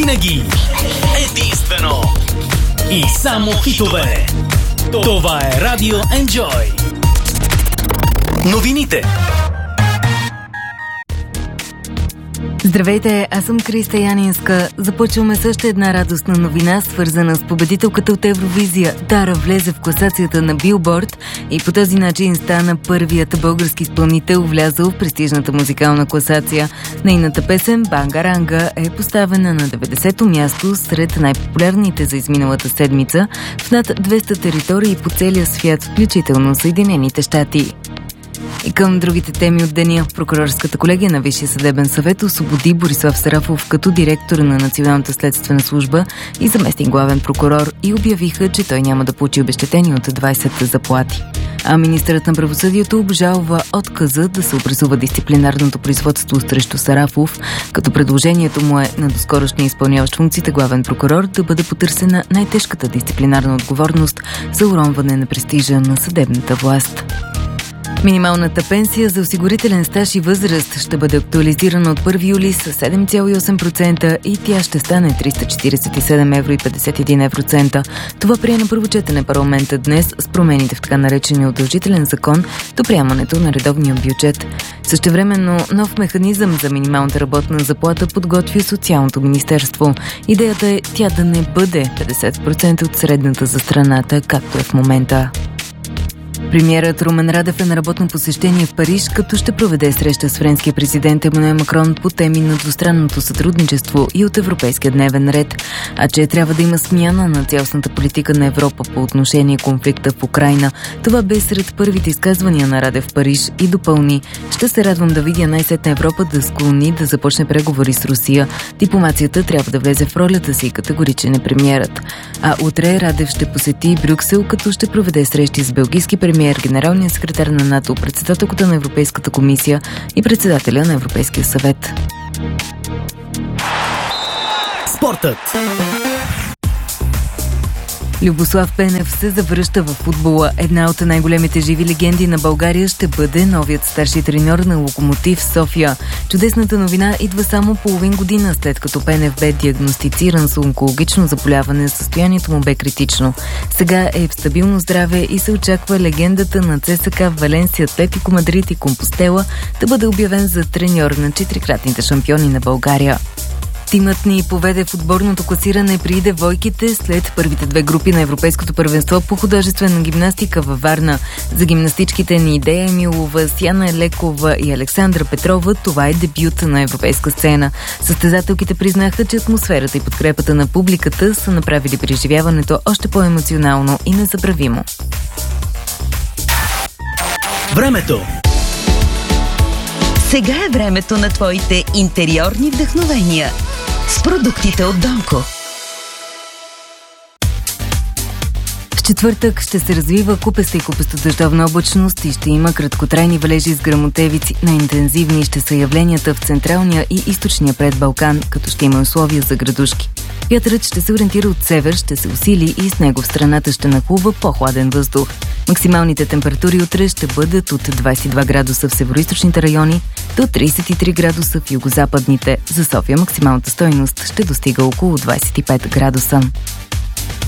Винаги единствено и само хитове. Това е Радио Enjoy. Новините. Здравейте, аз съм Криста Янинска. Започваме също една радостна новина, свързана с победителката от Евровизия. Дара влезе в класацията на Билборд и по този начин стана първият български изпълнител, влязъл в престижната музикална класация. Нейната песен «Бангаранга» е поставена на 90-то място сред най-популярните за изминалата седмица в над 200 територии по целия свят, включително Съединените щати. И към другите теми от деня. Прокурорската колегия на Висшия съдебен съвет освободи Борислав Сарафов като директор на Националната следствена служба и заместник главен прокурор и обявиха, че той няма да получи обезщетение от 20 заплати. А министърът на правосъдието обжалва отказа да се образува дисциплинарното производство срещу Сарафов, като предложението му е на доскорошния изпълняващ функциите главен прокурор да бъде потърсена най-тежката дисциплинарна отговорност за уронване на престижа на съдебната власт. Минималната пенсия за осигурителен стаж и възраст ще бъде актуализирана от 1 юли с 7,8% и тя ще стане 347,51 евроцента. Това прие на първо четене парламента днес с промените в така наречения удължителен закон до приемането на редовния бюджет. Същевременно нов механизъм за минималната работна заплата подготви Социалното министерство. Идеята е тя да не бъде 50% от средната за страната, както е в момента. Премиерът Румен Радев е на работно посещение в Париж, като ще проведе среща с френския президент Емануел Макрон по теми на двустранното сътрудничество и от европейския дневен ред. А че трябва да има смяна на цялостната политика на Европа по отношение конфликта в Украйна. Това бе сред първите изказвания на Радев в Париж и допълни: ще се радвам да видя най-сетне Европа да склони да започне преговори с Русия. Дипломацията трябва да влезе в ролята си, категоричен е премиерът. А утре Радев ще посети Брюксел, като ще проведе срещи с белгийски премиер, генералния секретар на НАТО, председателката на Европейската комисия и председателя на Европейския съвет. Спортът. Любослав Пенев се завръща в футбола. Една от най-големите живи легенди на България ще бъде новият старши треньор на Локомотив София. Чудесната новина идва само половин година след като Пенев бе диагностициран с онкологично заболяване, състоянието му бе критично. Сега е в стабилно здраве и се очаква легендата на ЦСКА, Валенсия, Атлетико Мадрид и Компостела да бъде обявен за треньор на четирикратните шампиони на България. Тимът ни поведе в отборното класиране при девойките след първите две групи на Европейското първенство по художествена гимнастика във Варна. За гимнастичките ни Идея Емилова, Сяна Лекова и Александра Петрова това е дебют на европейска сцена. Състезателките признаха, че атмосферата и подкрепата на публиката са направили преживяването още по-емоционално и незабравимо. Времето. Сега е времето на твоите интериорни вдъхновения с продуктите от Донко. В четвъртък ще се развива купеста и купесто-дъждовна облачност и ще има краткотрайни валежи с гръмотевици. Най-интензивни ще са явленията в централния и източния предбалкан, като ще има условия за градушки. Вятърът ще се ориентира от север, ще се усили и с него в страната ще нахлува по-хладен въздух. Максималните температури утре ще бъдат от 22 градуса в североизточните райони до 33 градуса в югозападните. За София максималната стойност ще достига около 25 градуса.